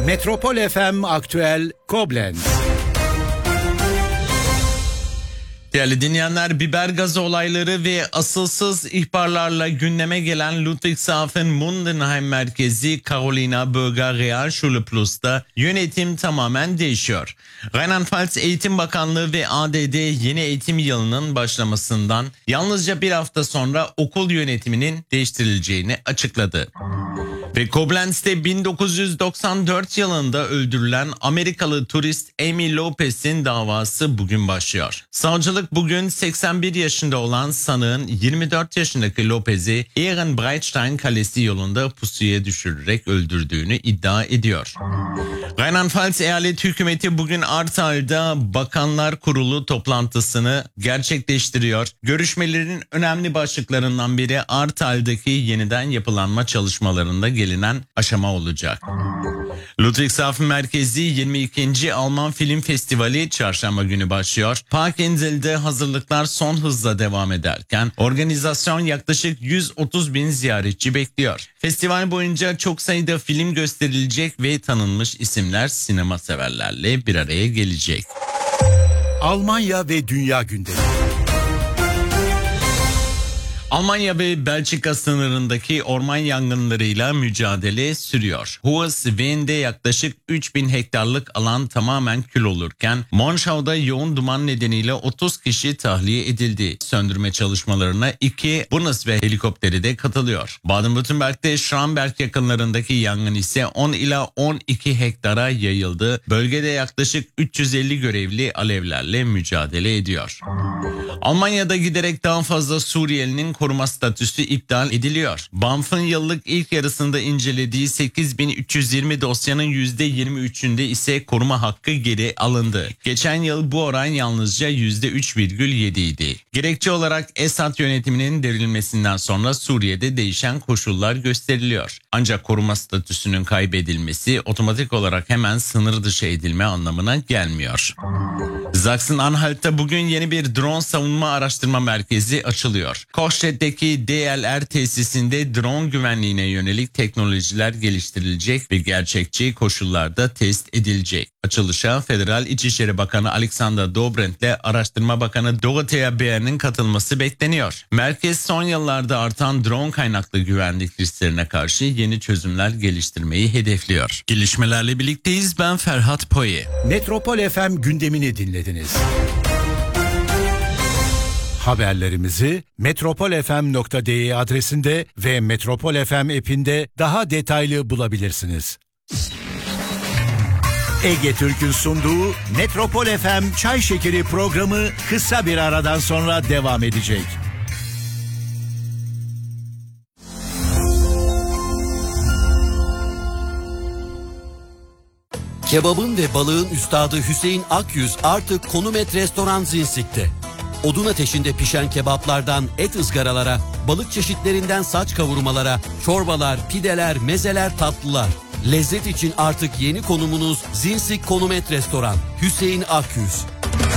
Metropol FM Aktüel Koblenz. Değerli dinleyenler, biber gazı olayları ve asılsız ihbarlarla gündeme gelen Ludwigshafen Mundenheim merkezi Carolina Bürger Realschule Plus'ta yönetim tamamen değişiyor. Rheinland-Pfalz Eğitim Bakanlığı ve ADD yeni eğitim yılının başlamasından yalnızca bir hafta sonra okul yönetiminin değiştirileceğini açıkladı. Ve Koblenz'te 1994 yılında öldürülen Amerikalı turist Amy Lopez'in davası bugün başlıyor. Savcılık bugün 81 yaşında olan sanığın 24 yaşındaki Lopez'i Ehrenbreitstein Kalesi yolunda pusuya düşürerek öldürdüğünü iddia ediyor. Rheinland-Pfalz Eyalet Hükümeti bugün Ahrtal'da Bakanlar Kurulu toplantısını gerçekleştiriyor. Görüşmelerin önemli başlıklarından biri Ahrtal'daki yeniden yapılanma çalışmalarında gelinen aşama olacak. Ludwigshafen merkezi 22. Alman Film Festivali çarşamba günü başlıyor. Parkinsel'de hazırlıklar son hızla devam ederken organizasyon yaklaşık 130 bin ziyaretçi bekliyor. Festival boyunca çok sayıda film gösterilecek ve tanınmış isimler sinema severlerle bir araya gelecek. Almanya ve dünya gündemi. Almanya ve Belçika sınırındaki orman yangınlarıyla mücadele sürüyor. Hohes-Ven'de yaklaşık 3000 hektarlık alan tamamen kül olurken Monschau'da yoğun duman nedeniyle 30 kişi tahliye edildi. Söndürme çalışmalarına 2 Bundeswehr helikopteri de katılıyor. Baden-Württemberg'de Schramberg yakınlarındaki yangın ise 10 ila 12 hektara yayıldı. Bölgede yaklaşık 350 görevli alevlerle mücadele ediyor. Almanya'da giderek daha fazla Suriyelinin koruma statüsü iptal ediliyor. BAMF'ın yıllık ilk yarısında incelediği 8320 dosyanın %23'ünde ise koruma hakkı geri alındı. Geçen yıl bu oran yalnızca %3,7 idi. Gerekçe olarak Esad yönetiminin devrilmesinden sonra Suriye'de değişen koşullar gösteriliyor. Ancak koruma statüsünün kaybedilmesi otomatik olarak hemen sınır dışı edilme anlamına gelmiyor. Sachsen-Anhalt'ta bugün yeni bir drone savunma araştırma merkezi açılıyor. Kochstedt'teki DLR tesisinde drone güvenliğine yönelik teknolojiler geliştirilecek ve gerçekçi koşullarda test edilecek. Açılışa Federal İçişleri Bakanı Alexander Dobrindt ile Araştırma Bakanı Dorothea Bär'in katılması bekleniyor. Merkez son yıllarda artan drone kaynaklı güvenlik risklerine karşı yeni çözümler geliştirmeyi hedefliyor. Gelişmelerle birlikteyiz, ben Ferhat Poye. Metropol FM gündemini dinlediniz. Haberlerimizi metropolfm.de adresinde ve Metropol FM app'inde daha detaylı bulabilirsiniz. Ege Türk'ün sunduğu Metropol FM Çay Şekeri programı kısa bir aradan sonra devam edecek. Kebabın ve balığın üstadı Hüseyin Akyüz artık Konum Et Restoran Zinsik'te. Odun ateşinde pişen kebaplardan et ızgaralara, balık çeşitlerinden saç kavurmalara, çorbalar, pideler, mezeler, tatlılar. Lezzet için artık yeni konumunuz Zinsik Konum Et Restoran. Hüseyin Akyüz.